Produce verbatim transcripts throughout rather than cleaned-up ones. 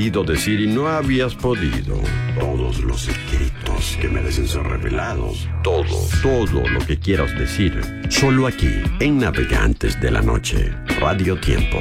querido decir y no habías podido. Todos los secretos que merecen ser revelados. Todo, todo lo que quieras decir. Solo aquí, en Navegantes de la Noche. Radio Tiempo.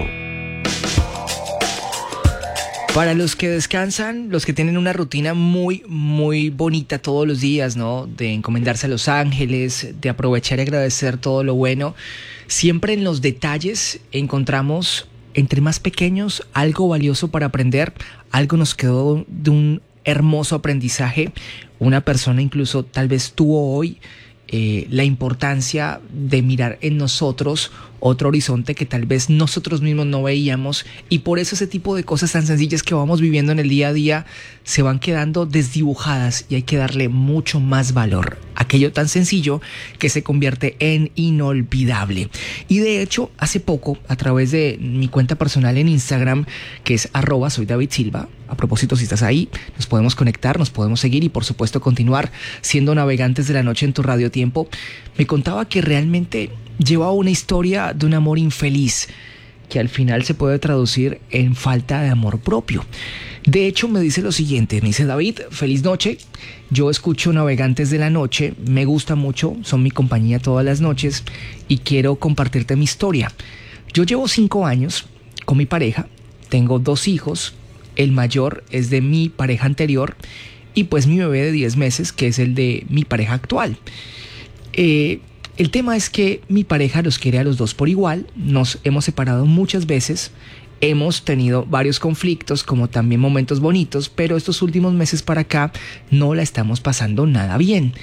Para los que descansan, los que tienen una rutina muy, muy bonita todos los días, ¿no? De encomendarse a los ángeles, de aprovechar y agradecer todo lo bueno. Siempre en los detalles encontramos, entre más pequeños, algo valioso para aprender. Algo nos quedó de un hermoso aprendizaje. Una persona incluso tal vez tuvo hoy eh, la importancia de mirar en nosotros otro horizonte que tal vez nosotros mismos no veíamos, y por eso ese tipo de cosas tan sencillas que vamos viviendo en el día a día se van quedando desdibujadas y hay que darle mucho más valor. Aquello tan sencillo que se convierte en inolvidable. Y de hecho, hace poco, a través de mi cuenta personal en Instagram, que es arroba soy David Silva, a propósito, si estás ahí, nos podemos conectar, nos podemos seguir y por supuesto continuar siendo navegantes de la noche en tu Radio Tiempo, me contaba que realmente lleva una historia de un amor infeliz que al final se puede traducir en falta de amor propio. De hecho, me dice lo siguiente, me dice: David, feliz noche, yo escucho Navegantes de la Noche, me gusta mucho, son mi compañía todas las noches y quiero compartirte mi historia. Yo llevo cinco años con mi pareja, tengo dos hijos, el mayor es de mi pareja anterior y pues mi bebé de diez meses, que es el de mi pareja actual. Eh... El tema es que mi pareja los quiere a los dos por igual, nos hemos separado muchas veces, hemos tenido varios conflictos como también momentos bonitos, pero estos últimos meses para acá no la estamos pasando nada bien.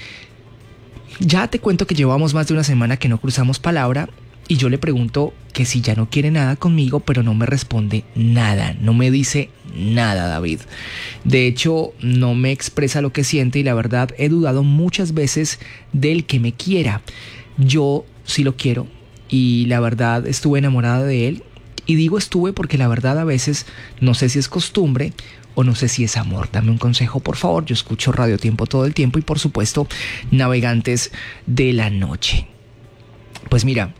Ya te cuento que llevamos más de una semana que no cruzamos palabra y yo le pregunto que si ya no quiere nada conmigo, pero no me responde nada, no me dice nada, David. De hecho, no me expresa lo que siente y la verdad he dudado muchas veces del que me quiera. Yo sí lo quiero y la verdad estuve enamorada de él, y digo estuve porque la verdad a veces no sé si es costumbre o no sé si es amor. Dame un consejo, por favor. Yo escucho Radio Tiempo todo el tiempo y por supuesto Navegantes de la Noche. Pues mira,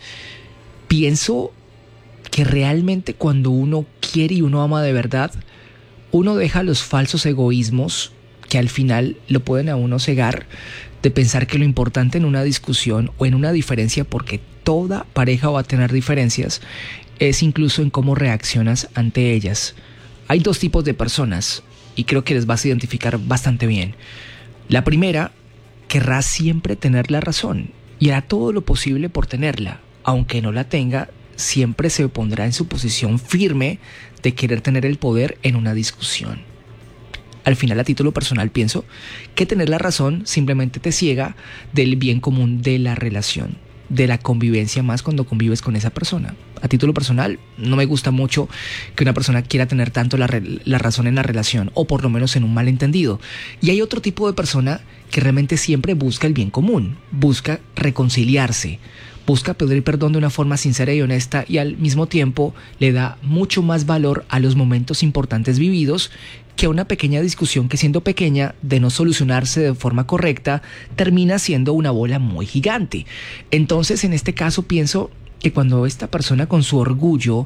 pienso que realmente cuando uno quiere y uno ama de verdad, uno deja los falsos egoísmos que al final lo pueden a uno cegar, de pensar que lo importante en una discusión o en una diferencia, porque toda pareja va a tener diferencias, es incluso en cómo reaccionas ante ellas. Hay dos tipos de personas y creo que les vas a identificar bastante bien. La primera querrá siempre tener la razón y hará todo lo posible por tenerla. Aunque no la tenga, siempre se pondrá en su posición firme de querer tener el poder en una discusión. Al final, a título personal, pienso que tener la razón simplemente te ciega del bien común de la relación, de la convivencia, más cuando convives con esa persona. A título personal, no me gusta mucho que una persona quiera tener tanto la, re- la razón en la relación, o por lo menos en un malentendido. Y hay otro tipo de persona que realmente siempre busca el bien común, busca reconciliarse, busca pedir perdón de una forma sincera y honesta, y al mismo tiempo le da mucho más valor a los momentos importantes vividos que a una pequeña discusión que, siendo pequeña, de no solucionarse de forma correcta, termina siendo una bola muy gigante. Entonces, en este caso, pienso que cuando esta persona con su orgullo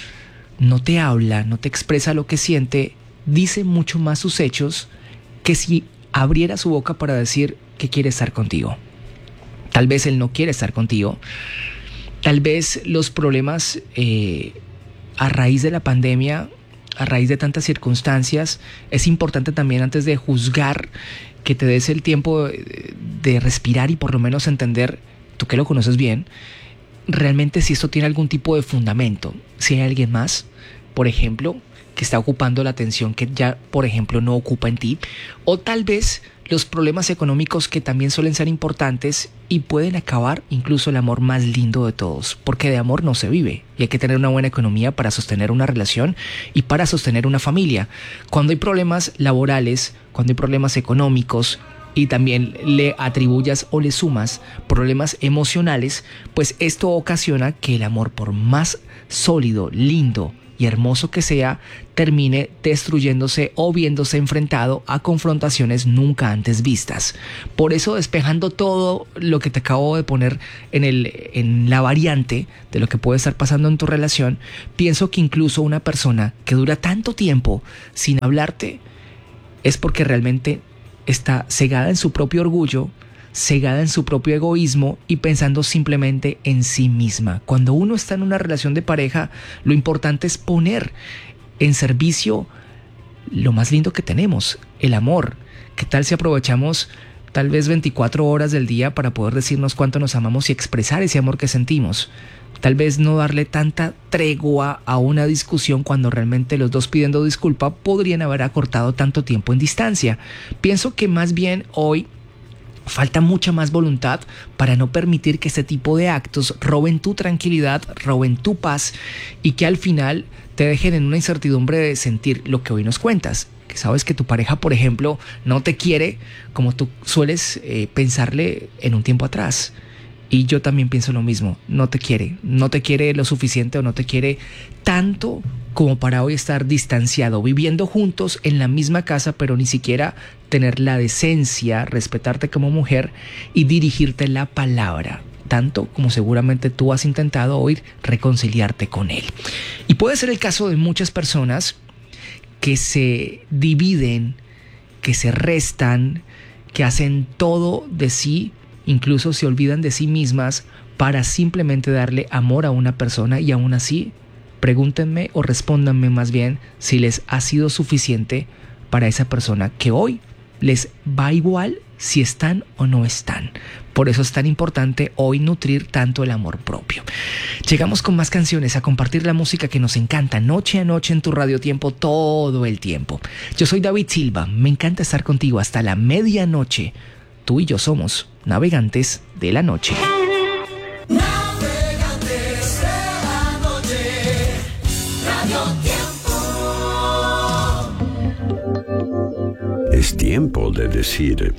no te habla, no te expresa lo que siente, dice mucho más sus hechos que si abriera su boca para decir que quiere estar contigo. Tal vez él no quiere estar contigo. Tal vez los problemas eh, a raíz de la pandemia, a raíz de tantas circunstancias, es importante también, antes de juzgar, que te des el tiempo de, de respirar y por lo menos entender, tú que lo conoces bien, realmente si esto tiene algún tipo de fundamento. Si hay alguien más, por ejemplo, que está ocupando la atención que ya, por ejemplo, no ocupa en ti, o tal vez los problemas económicos, que también suelen ser importantes y pueden acabar incluso el amor más lindo de todos, porque de amor no se vive y hay que tener una buena economía para sostener una relación y para sostener una familia. Cuando hay problemas laborales, cuando hay problemas económicos y también le atribuyas o le sumas problemas emocionales, pues esto ocasiona que el amor, por más sólido, lindo, y hermoso que sea, termine destruyéndose o viéndose enfrentado a confrontaciones nunca antes vistas. Por eso, despejando todo lo que te acabo de poner en, el, en la variante de lo que puede estar pasando en tu relación, pienso que incluso una persona que dura tanto tiempo sin hablarte es porque realmente está cegada en su propio orgullo, cegada en su propio egoísmo y pensando simplemente en sí misma. Cuando uno está en una relación de pareja, lo importante es poner en servicio lo más lindo que tenemos, el amor. ¿Qué tal si aprovechamos tal vez veinticuatro horas del día para poder decirnos cuánto nos amamos y expresar ese amor que sentimos? Tal vez no darle tanta tregua a una discusión cuando realmente los dos pidiendo disculpa podrían haber acortado tanto tiempo en distancia. Pienso que más bien hoy falta mucha más voluntad para no permitir que este tipo de actos roben tu tranquilidad, roben tu paz y que al final te dejen en una incertidumbre de sentir lo que hoy nos cuentas. Que sabes que tu pareja, por ejemplo, no te quiere como tú sueles eh, pensarle en un tiempo atrás. Y yo también pienso lo mismo, no te quiere, no te quiere lo suficiente o no te quiere tanto como para hoy estar distanciado, viviendo juntos en la misma casa, pero ni siquiera tener la decencia, respetarte como mujer y dirigirte la palabra, tanto como seguramente tú has intentado hoy reconciliarte con él. Y puede ser el caso de muchas personas que se dividen, que se restan, que hacen todo de sí, incluso se olvidan de sí mismas para simplemente darle amor a una persona y aún así, pregúntenme o respóndanme más bien si les ha sido suficiente para esa persona que hoy les va igual si están o no están. Por eso es tan importante hoy nutrir tanto el amor propio. Llegamos con más canciones a compartir la música que nos encanta noche a noche en tu Radio Tiempo todo el tiempo. Yo soy David Silva, me encanta estar contigo hasta la medianoche. Tú y yo somos Navegantes de la Noche. Navegantes de la Noche, Radio Tiempo. Es tiempo de decir: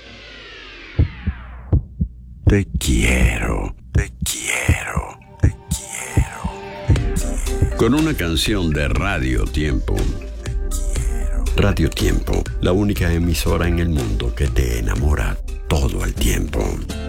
te quiero, te quiero, te quiero, te quiero. Con una canción de Radio Tiempo. Radio Tiempo, la única emisora en el mundo que te enamora todo el tiempo.